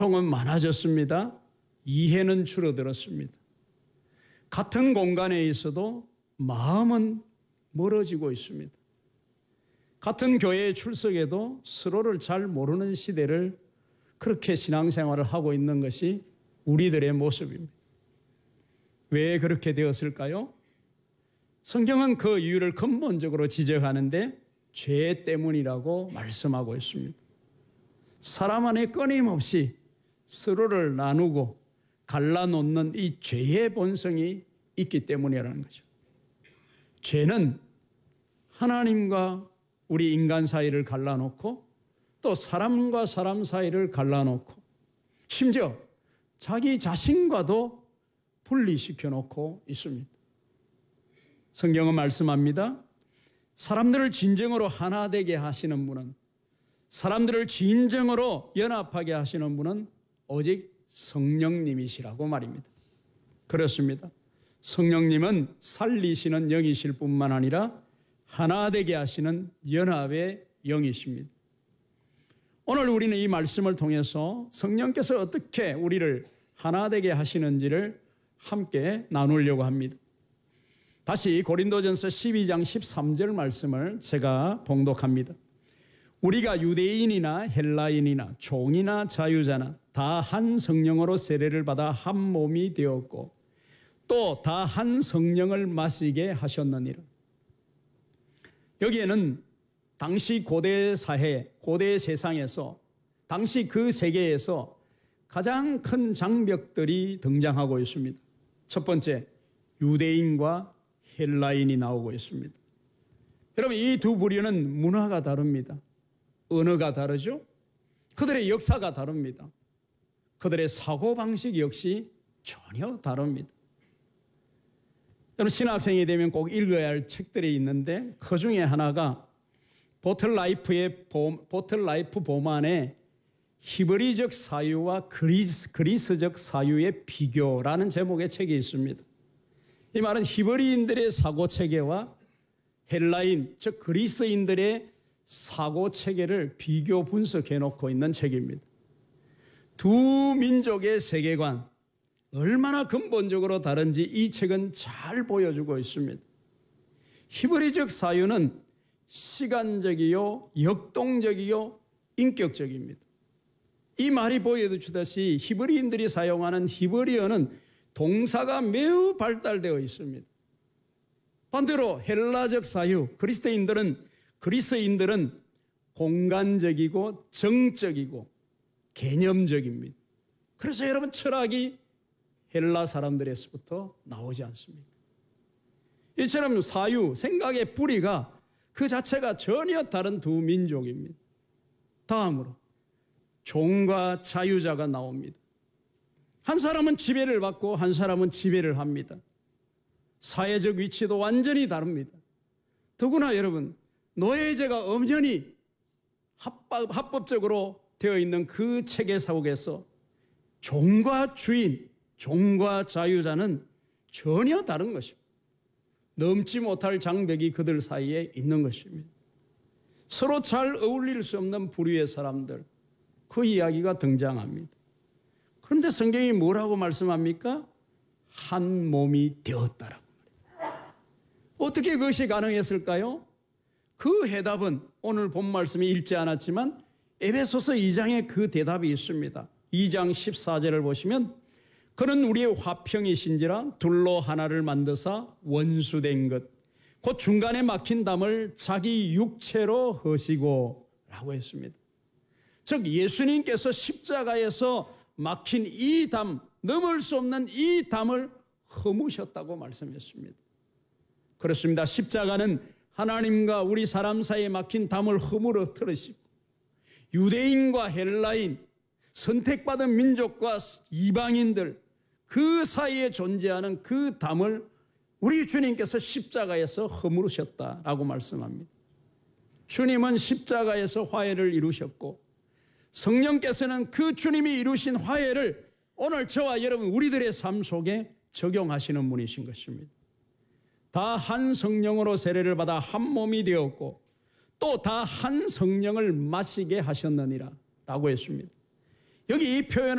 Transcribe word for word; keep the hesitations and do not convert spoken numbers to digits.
고통은 많아졌습니다. 이해는 줄어들었습니다. 같은 공간에 있어도 마음은 멀어지고 있습니다. 같은 교회에 출석해도 서로를 잘 모르는 시대를 그렇게 신앙생활을 하고 있는 것이 우리들의 모습입니다. 왜 그렇게 되었을까요? 성경은 그 이유를 근본적으로 지적하는데 죄 때문이라고 말씀하고 있습니다. 사람 안에 끊임없이 서로를 나누고 갈라놓는 이 죄의 본성이 있기 때문이라는 거죠. 죄는 하나님과 우리 인간 사이를 갈라놓고 또 사람과 사람 사이를 갈라놓고 심지어 자기 자신과도 분리시켜 놓고 있습니다. 성경은 말씀합니다. 사람들을 진정으로 하나 되게 하시는 분은, 사람들을 진정으로 연합하게 하시는 분은 오직 성령님이시라고 말입니다. 그렇습니다. 성령님은 살리시는 영이실 뿐만 아니라 하나 되게 하시는 연합의 영이십니다. 오늘 우리는 이 말씀을 통해서 성령께서 어떻게 우리를 하나 되게 하시는지를 함께 나누려고 합니다. 다시 고린도전서 십이 장 십삼 절 말씀을 제가 봉독합니다. 우리가 유대인이나 헬라인이나 종이나 자유자나 다 한 성령으로 세례를 받아 한 몸이 되었고 또 다 한 성령을 마시게 하셨느니라. 여기에는 당시 고대 사회, 고대 세상에서 당시 그 세계에서 가장 큰 장벽들이 등장하고 있습니다. 첫 번째, 유대인과 헬라인이 나오고 있습니다. 여러분, 이 두 부류는 문화가 다릅니다. 언어가 다르죠? 그들의 역사가 다릅니다. 그들의 사고방식 역시 전혀 다릅니다. 여러분, 신학생이 되면 꼭 읽어야 할 책들이 있는데 그 중에 하나가 보틀라이프의 보틀라이프 보만의 히브리적 사유와 그리스, 그리스적 사유의 비교라는 제목의 책이 있습니다. 이 말은 히브리인들의 사고체계와 헬라인, 즉 그리스인들의 사고체계를 비교 분석해 놓고 있는 책입니다. 두 민족의 세계관, 얼마나 근본적으로 다른지 이 책은 잘 보여주고 있습니다. 히브리적 사유는 시간적이요, 역동적이요, 인격적입니다. 이 말이 보여주듯이 히브리인들이 사용하는 히브리어는 동사가 매우 발달되어 있습니다. 반대로 헬라적 사유, 그리스도인들은, 그리스인들은 공간적이고 정적이고 개념적입니다. 그래서 여러분, 철학이 헬라 사람들에서부터 나오지 않습니다. 이처럼 사유, 생각의 뿌리가 그 자체가 전혀 다른 두 민족입니다. 다음으로 종과 자유자가 나옵니다. 한 사람은 지배를 받고 한 사람은 지배를 합니다. 사회적 위치도 완전히 다릅니다. 더구나 여러분, 노예제가 엄연히 합법, 합법적으로 되어 있는 그 체계 속에서 종과 주인, 종과 자유자는 전혀 다른 것입니다. 넘지 못할 장벽이 그들 사이에 있는 것입니다. 서로 잘 어울릴 수 없는 부류의 사람들, 그 이야기가 등장합니다. 그런데 성경이 뭐라고 말씀합니까? 한 몸이 되었다라고 말입니다. 어떻게 그것이 가능했을까요? 그 해답은 오늘 본 말씀이 읽지 않았지만 에베소서 이 장에 그 대답이 있습니다. 이 장 십사 절을 보시면 그는 우리의 화평이신지라 둘로 하나를 만드사 원수된 것 곧 중간에 막힌 담을 자기 육체로 허시고 라고 했습니다. 즉 예수님께서 십자가에서 막힌 이 담, 넘을 수 없는 이 담을 허무셨다고 말씀했습니다. 그렇습니다. 십자가는 하나님과 우리 사람 사이에 막힌 담을 허물어 틀으시고 유대인과 헬라인, 선택받은 민족과 이방인들 그 사이에 존재하는 그 담을 우리 주님께서 십자가에서 허물으셨다라고 말씀합니다. 주님은 십자가에서 화해를 이루셨고 성령께서는 그 주님이 이루신 화해를 오늘 저와 여러분 우리들의 삶 속에 적용하시는 분이신 것입니다. 다 한 성령으로 세례를 받아 한 몸이 되었고 또 다 한 성령을 마시게 하셨느니라 라고 했습니다. 여기 이 표현을